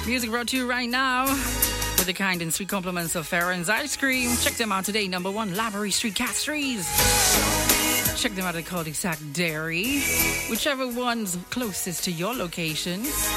Music brought to you right now with the kind and sweet compliments of Farron's Ice Cream. Check them out today. Number 1, Laborie Street, Castries. Check them out at Cul-de-Sac Dairy. Whichever one's closest to your location.